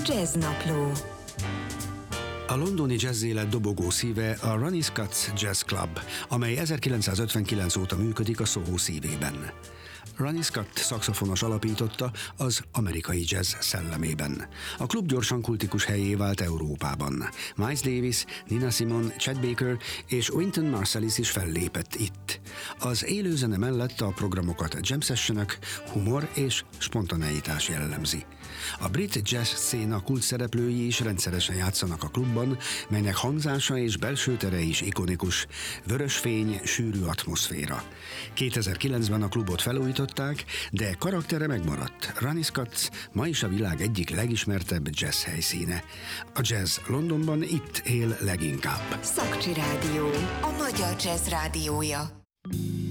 Jazznapló. A londoni jazzélet dobogó szíve a Ronnie Scott's Jazz Club, amely 1959 óta működik a Soho szívében. Ronnie Scott szaxofonos alapította az amerikai jazz szellemében. A klub gyorsan kultikus helyé vált Európában. Miles Davis, Nina Simone, Chet Baker és Wynton Marsalis is fellépett itt. Az élőzene mellett a programokat jam sessionök, humor és spontaneitás jellemzi. A brit jazz széna kulcsszereplői is rendszeresen játszanak a klubban, melynek hangzása és belső tere is ikonikus, vörös fény, sűrű atmoszféra. 2009-ben a klubot felújították, de karaktere megmaradt. Ronnie Scott's ma is a világ egyik legismertebb jazz helyszíne. A jazz Londonban itt él leginkább. Szakcsi Rádió, a magyar jazz rádiója.